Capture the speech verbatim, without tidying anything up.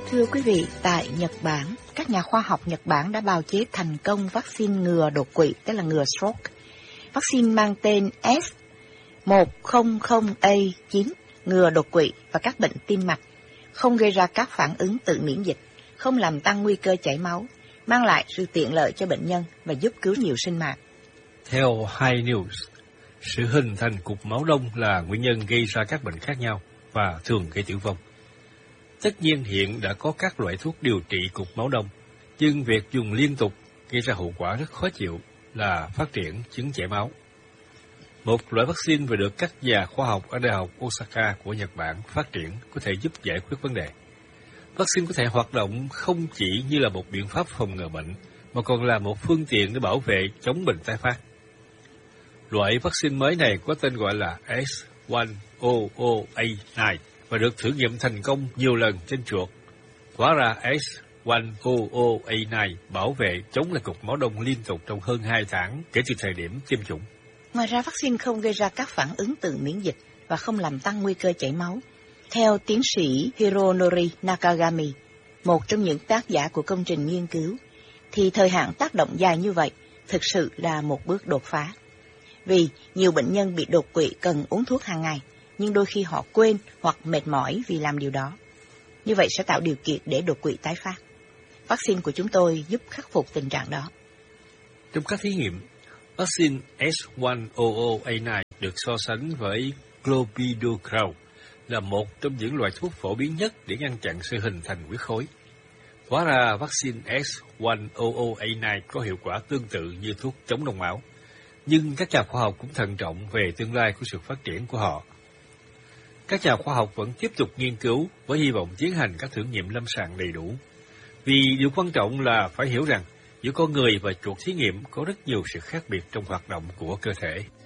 Thưa quý vị, tại Nhật Bản, các nhà khoa học Nhật Bản đã bào chế thành công vaccine ngừa đột quỵ, tức là ngừa stroke. Vaccine mang tên S một không không A chín, ngừa đột quỵ và các bệnh tim mạch, không gây ra các phản ứng tự miễn dịch, không làm tăng nguy cơ chảy máu, mang lại sự tiện lợi cho bệnh nhân và giúp cứu nhiều sinh mạng. Theo High News, sự hình thành cục máu đông là nguyên nhân gây ra các bệnh khác nhau và thường gây tử vong. Tất nhiên hiện đã có các loại thuốc điều trị cục máu đông, nhưng việc dùng liên tục gây ra hậu quả rất khó chịu là phát triển chứng chảy máu. Một loại vaccine vừa được các nhà khoa học ở Đại học Osaka của Nhật Bản phát triển có thể giúp giải quyết vấn đề. Vaccine có thể hoạt động không chỉ như là một biện pháp phòng ngừa bệnh, mà còn là một phương tiện để bảo vệ chống bệnh tái phát. Loại vaccine mới này có tên gọi là S một không không A chín và được thử nghiệm thành công nhiều lần trên chuột. Hóa ra S một không không A chín bảo vệ chống lại cục máu đông liên tục trong hơn hai tháng kể từ thời điểm tiêm chủng. Ngoài ra, vaccine không gây ra các phản ứng tự miễn dịch và không làm tăng nguy cơ chảy máu. Theo tiến sĩ Hironori Nakagami, một trong những tác giả của công trình nghiên cứu, thì thời hạn tác động dài như vậy thực sự là một bước đột phá. Vì nhiều bệnh nhân bị đột quỵ cần uống thuốc hàng ngày, nhưng đôi khi họ quên hoặc mệt mỏi vì làm điều đó. Như vậy sẽ tạo điều kiện để đột quỵ tái phát. Vaccine của chúng tôi giúp khắc phục tình trạng đó. Trong các thí nghiệm, vaccine S một không không A chín được so sánh với clopidogrel là một trong những loại thuốc phổ biến nhất để ngăn chặn sự hình thành huyết khối. Hóa ra vaccine S một không không A chín có hiệu quả tương tự như thuốc chống đông máu, nhưng các nhà khoa học cũng thận trọng về tương lai của sự phát triển của họ. Các nhà khoa học vẫn tiếp tục nghiên cứu với hy vọng tiến hành các thử nghiệm lâm sàng đầy đủ. Vì điều quan trọng là phải hiểu rằng giữa con người và chuột thí nghiệm có rất nhiều sự khác biệt trong hoạt động của cơ thể.